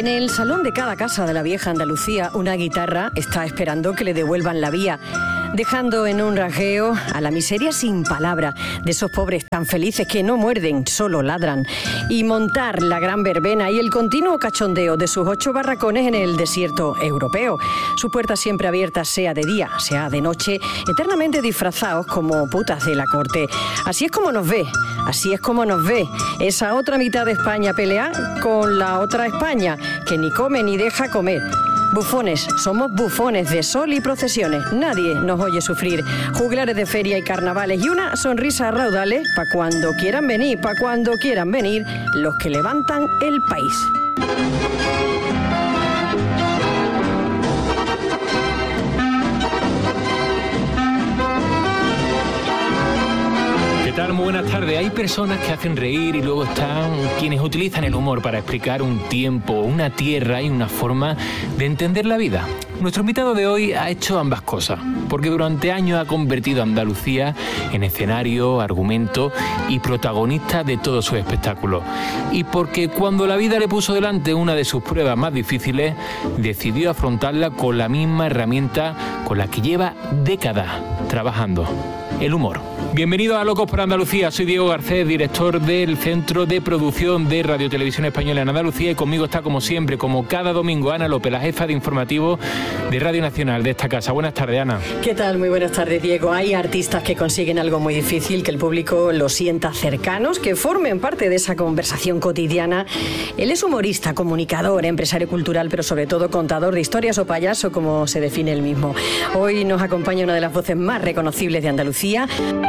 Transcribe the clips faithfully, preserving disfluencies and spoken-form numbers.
En el salón de cada casa de la vieja Andalucía, una guitarra está esperando que le devuelvan la vía, dejando en un rajeo a la miseria sin palabra de esos pobres tan felices que no muerden, solo ladran, y montar la gran verbena y el continuo cachondeo de sus ocho barracones en el desierto europeo. Sus puertas siempre abiertas, sea de día, sea de noche, eternamente disfrazados como putas de la corte. Así es como nos ve, así es como nos ve esa otra mitad de España pelear con la otra España, que ni come ni deja comer. Bufones, somos bufones de sol y procesiones. Nadie nos oye sufrir. Juglares de feria y carnavales y una sonrisa a raudales pa' cuando quieran venir, pa' cuando quieran venir los que levantan el país. ¿Qué tal? Muy buenas tardes. Hay personas que hacen reír y luego están quienes utilizan el humor para explicar un tiempo, una tierra y una forma de entender la vida. Nuestro invitado de hoy ha hecho ambas cosas, porque durante años ha convertido a Andalucía en escenario, argumento y protagonista de todos sus espectáculos. Y porque cuando la vida le puso delante una de sus pruebas más difíciles, decidió afrontarla con la misma herramienta con la que lleva décadas trabajando: el humor. Bienvenido a Locos por Andalucía. Soy Diego Garcés, director del Centro de Producción de Radio Televisión Española en Andalucía, y conmigo está, como siempre, como cada domingo, Ana López, la jefa de informativo de Radio Nacional de esta casa. Buenas tardes, Ana. ¿Qué tal? Muy buenas tardes, Diego. Hay artistas que consiguen algo muy difícil, que el público los sienta cercanos, que formen parte de esa conversación cotidiana. Él es humorista, comunicador, empresario cultural, pero sobre todo contador de historias o payaso, como se define él mismo. Hoy nos acompaña una de las voces más reconocibles de Andalucía.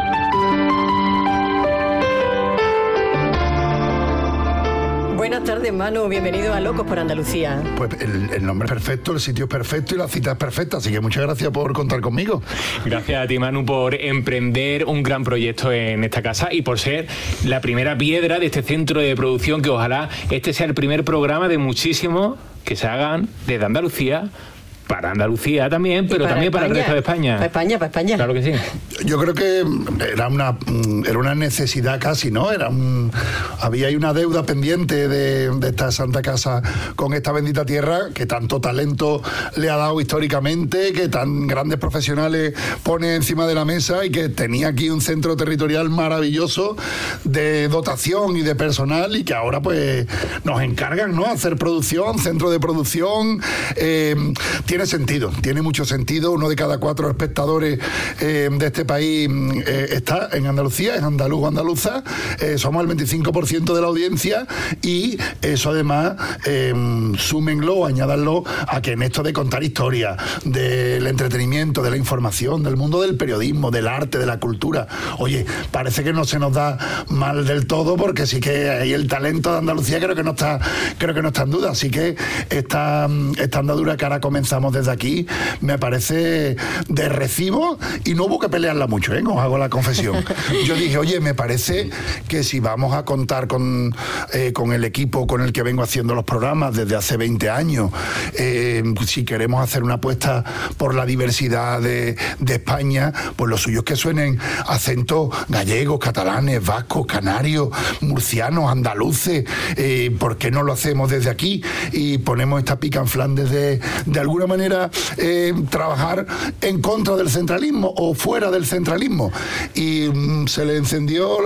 Buenas tardes, Manu. Bienvenido a Locos por Andalucía. Pues el, el nombre es perfecto, el sitio es perfecto y la cita es perfecta, así que muchas gracias por contar conmigo. Gracias a ti, Manu, por emprender un gran proyecto en esta casa y por ser la primera piedra de este centro de producción, que ojalá este sea el primer programa de muchísimos que se hagan desde Andalucía, para Andalucía también, pero para también España, para el resto de España. Para España, para España. Claro que sí. Yo creo que era una era una necesidad casi, ¿no? Era un, había ahí una deuda pendiente de, de esta santa casa con esta bendita tierra que tanto talento le ha dado históricamente, que tan grandes profesionales pone encima de la mesa y que tenía aquí un centro territorial maravilloso de dotación y de personal, y que ahora pues nos encargan, ¿no? Hacer producción, centro de producción. Eh, Tiene sentido, tiene mucho sentido. Uno de cada cuatro espectadores eh, de este país eh, está en Andalucía, es andaluz o andaluza. Eh, somos el veinticinco por ciento de la audiencia, y eso además eh, súmenlo, añádanlo a que en esto de contar historias, del entretenimiento, de la información, del mundo del periodismo, del arte, de la cultura, oye, parece que no se nos da mal del todo, porque sí que hay el talento de Andalucía, creo que no está, creo que no está en duda. Así que esta, esta andadura que ahora comenzamos desde aquí me parece de recibo, y no hubo que pelearla mucho, ¿eh? Os hago la confesión. Yo dije, oye, me parece que si vamos a contar con, eh, con el equipo con el que vengo haciendo los programas desde hace veinte años, eh, si queremos hacer una apuesta por la diversidad de, de España, pues lo suyo es que suenen acentos gallegos, catalanes, vascos, canarios, murcianos, andaluces. Eh, ¿Por qué no lo hacemos desde aquí y ponemos esta pica en Flandes de, de alguna manera eh, trabajar en contra del centralismo o fuera del centralismo? Y mm, se le encendió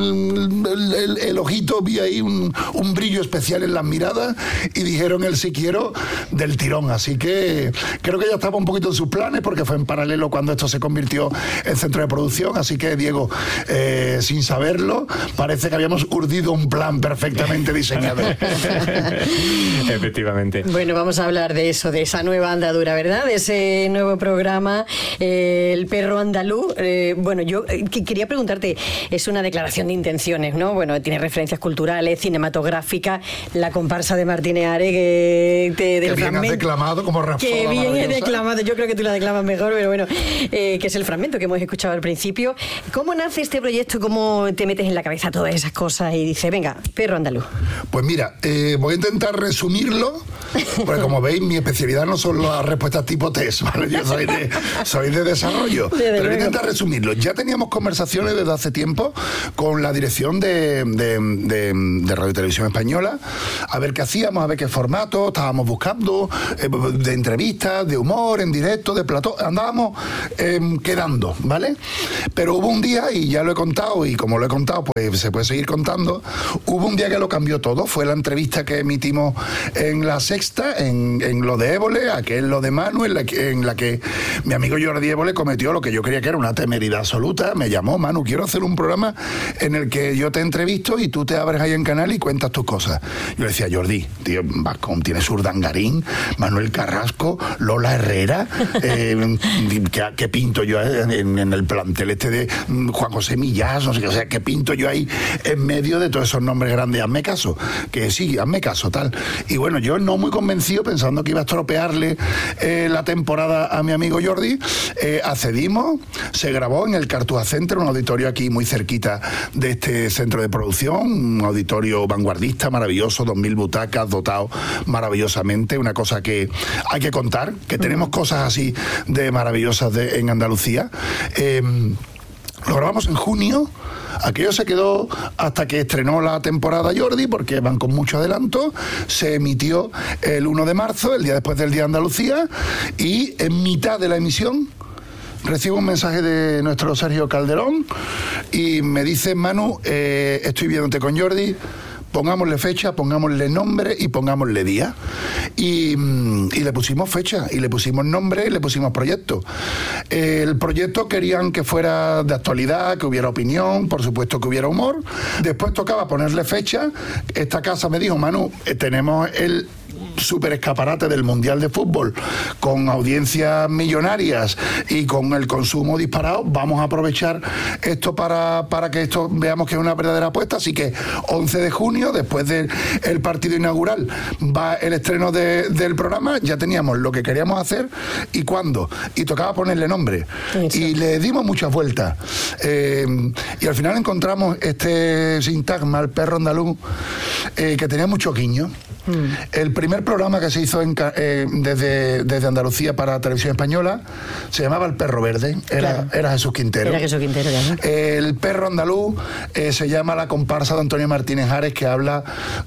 el, el, el, el ojito, vi ahí un, un brillo especial en las miradas, y dijeron el sí quiero del tirón. Así que creo que ya estaba un poquito en sus planes, porque fue en paralelo cuando esto se convirtió en centro de producción. Así que, Diego, eh, sin saberlo, parece que habíamos urdido un plan perfectamente diseñado. Efectivamente. Bueno, vamos a hablar de eso, de esa nueva andadura, ¿verdad? De ese nuevo programa, eh, El Perro Andaluz. Eh, bueno, yo eh, quería preguntarte, es una declaración de intenciones, ¿no? Bueno, tiene referencias culturales, cinematográficas, la comparsa de Martínez Are, que te, del que bien fragmento, has declamado como Rafa. que bien he declamado, yo creo que tú la declamas mejor, pero bueno, eh, que es el fragmento que hemos escuchado al principio. ¿Cómo nace este proyecto? ¿Cómo te metes en la cabeza todas esas cosas y dices, venga, Perro Andaluz? Pues mira, eh, voy a intentar resumirlo, porque como veis, mi especialidad no son los puedo dar respuestas tipo test, ¿vale? Yo soy de, soy de desarrollo. De pero voy a intentar resumirlo. Ya teníamos conversaciones desde hace tiempo con la dirección de, de, de, de Radio y Televisión Española, a ver qué hacíamos, a ver qué formato estábamos buscando, eh, de entrevistas, de humor, en directo, de plató. Andábamos eh, quedando, ¿vale? Pero hubo un día, y ya lo he contado, y como lo he contado, pues se puede seguir contando, hubo un día que lo cambió todo. Fue la entrevista que emitimos en La Sexta, en, en lo de Évole, aquel lo de Manu, en la, que, en la que mi amigo Jordi Évole cometió lo que yo creía que era una temeridad absoluta. Me llamó: Manu, quiero hacer un programa en el que yo te entrevisto y tú te abres ahí en canal y cuentas tus cosas. Yo le decía: Jordi, tío, tienes Urdangarín, Manuel Carrasco, Lola Herrera, eh, ¿qué, ¿qué pinto yo en, en el plantel este de Juan José Millás? No sé qué, o sea, ¿qué pinto yo ahí en medio de todos esos nombres grandes? Hazme caso, que sí, hazme caso, tal. Y bueno, yo no muy convencido, pensando que iba a estropearle eh, la temporada a mi amigo Jordi, eh, accedimos, se grabó en el Cartuja Center, un auditorio aquí muy cerquita de este centro de producción, un auditorio vanguardista, maravilloso, dos mil butacas, dotado maravillosamente, una cosa que hay que contar, que tenemos cosas así de maravillosas de, en Andalucía. Eh, lo grabamos en junio. Aquello se quedó hasta que estrenó la temporada Jordi, porque van con mucho adelanto. Se emitió el uno de marzo, el día después del Día de Andalucía, y en mitad de la emisión recibo un mensaje de nuestro Sergio Calderón y me dice: Manu, eh, estoy viéndote con Jordi, pongámosle fecha, pongámosle nombre y pongámosle día. Y, y le pusimos fecha, y le pusimos nombre, y le pusimos proyecto. El proyecto querían que fuera de actualidad, que hubiera opinión, por supuesto que hubiera humor. Después tocaba ponerle fecha. Esta casa me dijo: Manu, eh, tenemos el super escaparate del Mundial de Fútbol, con audiencias millonarias y con el consumo disparado, vamos a aprovechar esto para, para que esto veamos que es una verdadera apuesta. Así que once de junio, después del el partido inaugural, va el estreno de, del programa. Ya teníamos lo que queríamos hacer y cuándo, y tocaba ponerle nombre. Sí. Y le dimos muchas vueltas, eh, y al final encontramos este sintagma, el perro andaluz, eh, que tenía mucho guiño. Mm. El primer programa que se hizo en, eh, desde, desde Andalucía para Televisión Española se llamaba El Perro Verde, era, claro. era Jesús Quintero. Era Jesús Quintero, ya, ¿no? El Perro Andaluz eh, se llama la comparsa de Antonio Martínez Ares, que habla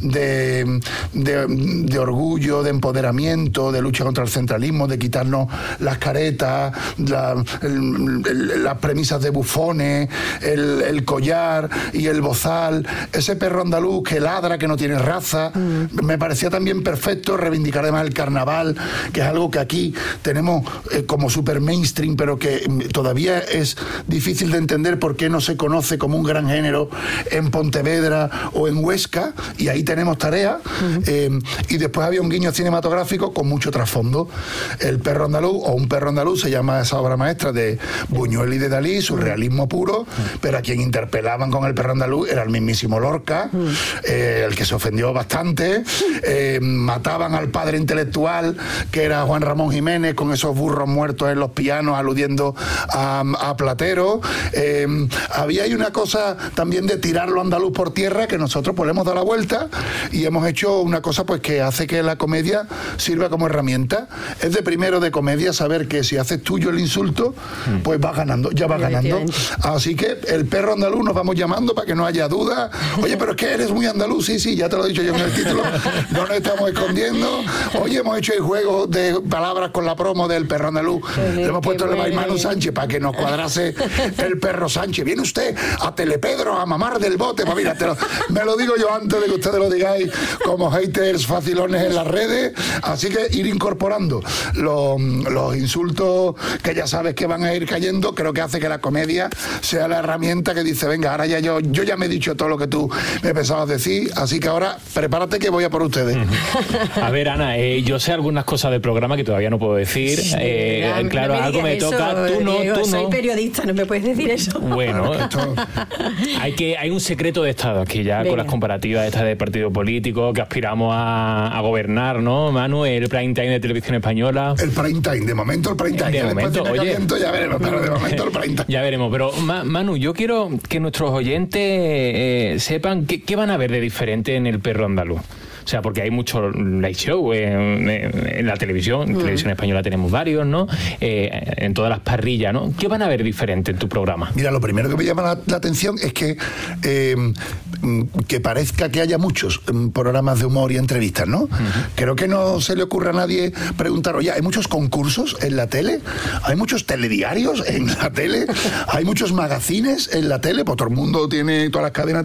de, de, de orgullo, de empoderamiento, de lucha contra el centralismo, de quitarnos las caretas, la, el, el, las premisas de bufones, el, el collar y el bozal. Ese perro andaluz que ladra, que no tiene raza. Mm. Me parecía también perfecto reivindicar además el carnaval, que es algo que aquí tenemos eh, como super mainstream, pero que todavía es difícil de entender por qué no se conoce como un gran género en Pontevedra o en Huesca, y ahí tenemos tarea. Uh-huh. eh, y después había un guiño cinematográfico con mucho trasfondo. El perro andaluz, o Un perro andaluz, se llama esa obra maestra de Buñuel y de Dalí, surrealismo puro, uh-huh. pero a quien interpelaban con el perro andaluz era el mismísimo Lorca, uh-huh. eh, el que se ofendió bastante. Eh, mataban al padre intelectual, que era Juan Ramón Jiménez, con esos burros muertos en los pianos, aludiendo a, a Platero. Eh, había ahí una cosa también de tirarlo andaluz por tierra, que nosotros pues le hemos dado la vuelta y hemos hecho una cosa pues que hace que la comedia sirva como herramienta. Es de primero de comedia saber que si haces tuyo el insulto, pues vas ganando, ya vas ganando. Así que El Perro Andaluz nos vamos llamando para que no haya duda. Oye, pero es que eres muy andaluz. Sí, sí, ya te lo he dicho yo en el título. No nos estamos escondiendo. Hoy hemos hecho el juego de palabras con la promo del Perro Andaluz. Le hemos puesto el Manu Sánchez para que nos cuadrase el Perro Sánchez. Viene usted a Telepedro a mamar del bote. Pues mira, te lo, me lo digo yo antes de que ustedes lo digáis como haters facilones en las redes. Así que ir incorporando los, los insultos que ya sabes que van a ir cayendo, creo que hace que la comedia sea la herramienta que dice: venga, ahora ya yo, yo ya me he dicho todo lo que tú me pensabas decir, así que ahora prepárate que voy a por ustedes. A ver, Ana, eh, yo sé algunas cosas del programa que todavía no puedo decir. Sí, eh, ya, claro, no me algo me eso, toca. Tú no, Diego, tú no. Soy periodista, no me puedes decir eso. Bueno, esto, hay que hay un secreto de Estado aquí ya. Venga. Con las comparativas estas de partido político, que aspiramos a, a gobernar, ¿no, Manu? El prime time de Televisión Española. El prime time, de momento el prime time. De ya momento, oye, caliento, ya veremos, pero de momento el prime time. Ya veremos, pero Ma, Manu, yo quiero que nuestros oyentes eh, sepan qué, qué van a ver de diferente en El Perro Andaluz. O sea, porque hay muchos live show en, en, en la televisión, en mm. televisión española tenemos varios, ¿no? Eh, en todas las parrillas, ¿no? ¿Qué van a ver diferente en tu programa? Mira, lo primero que me llama la, la atención es que eh, que parezca que haya muchos programas de humor y entrevistas, ¿no? Uh-huh. Creo que no se le ocurre a nadie preguntar, oye, ¿hay muchos concursos en la tele? ¿Hay muchos telediarios en la tele? ¿Hay muchos magazines en la tele? Pues todo el mundo tiene, todas las cadenas